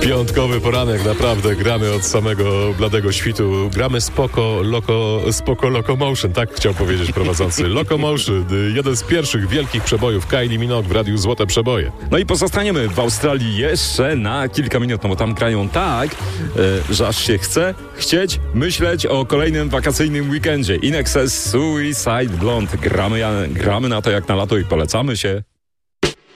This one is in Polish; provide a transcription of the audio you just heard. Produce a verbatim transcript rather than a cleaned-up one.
Piątkowy poranek, naprawdę gramy od samego bladego świtu. Gramy spoko, loko, spoko Locomotion, tak chciał powiedzieć prowadzący. Locomotion, jeden z pierwszych wielkich przebojów Kylie Minogue w Radiu Złote Przeboje. No i pozostaniemy w Australii jeszcze na kilka minut, no bo tam grają tak, e, że aż się chce chcieć myśleć o kolejnym wakacyjnym weekendzie. In Excess, Suicide Blonde. Gramy, gramy na to jak na lato i polecamy się.